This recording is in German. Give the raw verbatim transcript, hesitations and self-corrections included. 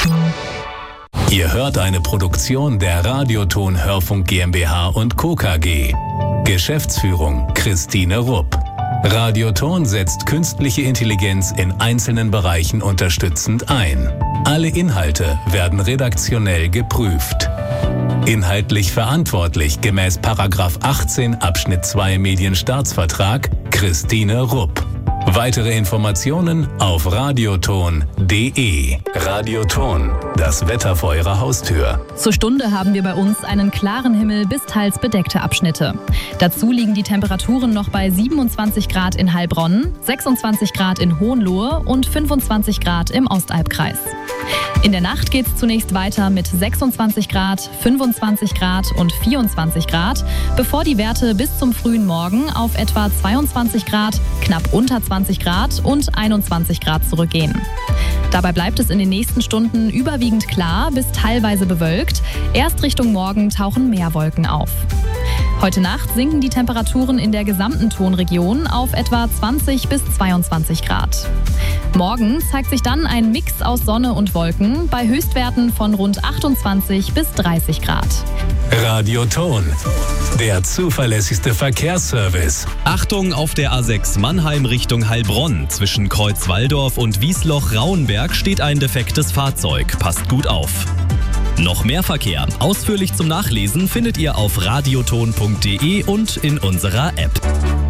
Ihr hört eine Produktion der Radioton Hörfunk GmbH und Co. K G. Geschäftsführung Christine Rupp. Radioton setzt künstliche Intelligenz in einzelnen Bereichen unterstützend ein. Alle Inhalte werden redaktionell geprüft. Inhaltlich verantwortlich gemäß Paragraph achtzehn Abschnitt zwei Medienstaatsvertrag Christine Rupp. Weitere Informationen auf radioton punkt de. Radioton, das Wetter vor Ihrer Haustür. Zur Stunde haben wir bei uns einen klaren Himmel bis teils bedeckte Abschnitte. Dazu liegen die Temperaturen noch bei siebenundzwanzig Grad in Heilbronn, sechsundzwanzig Grad in Hohenlohe und fünfundzwanzig Grad im Ostalbkreis. In der Nacht geht es zunächst weiter mit sechsundzwanzig Grad, fünfundzwanzig Grad und vierundzwanzig Grad, bevor die Werte bis zum frühen Morgen auf etwa zweiundzwanzig Grad, knapp unter zwanzig Grad und einundzwanzig Grad zurückgehen. Dabei bleibt es in den nächsten Stunden überwiegend klar bis teilweise bewölkt. Erst Richtung Morgen tauchen mehr Wolken auf. Heute Nacht sinken die Temperaturen in der gesamten Tonregion auf etwa zwanzig bis zweiundzwanzig Grad. Morgen zeigt sich dann ein Mix aus Sonne und Wolken bei Höchstwerten von rund achtundzwanzig bis dreißig Grad. Radioton, der zuverlässigste Verkehrsservice. Achtung auf der A sechs Mannheim Richtung Heilbronn. Zwischen Kreuzwaldorf und Wiesloch-Rauenberg steht ein defektes Fahrzeug. Passt gut auf. Noch mehr Verkehr, ausführlich zum Nachlesen, findet ihr auf radioton punkt de und in unserer App.